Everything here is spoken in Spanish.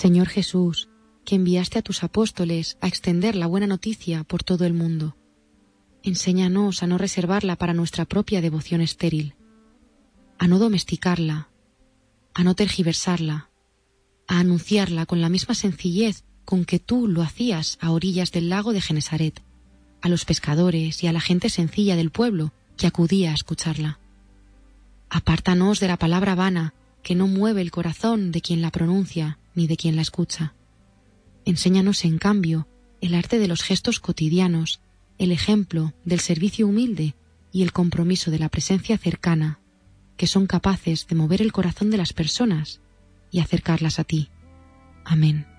Señor Jesús, que enviaste a tus apóstoles a extender la buena noticia por todo el mundo, enséñanos a no reservarla para nuestra propia devoción estéril, a no domesticarla, a no tergiversarla, a anunciarla con la misma sencillez con que tú lo hacías a orillas del lago de Genesaret, a los pescadores y a la gente sencilla del pueblo que acudía a escucharla. Apártanos de la palabra vana que no mueve el corazón de quien la pronuncia ni de quien la escucha. Enséñanos, en cambio, el arte de los gestos cotidianos, el ejemplo del servicio humilde y el compromiso de la presencia cercana, que son capaces de mover el corazón de las personas y acercarlas a ti. Amén.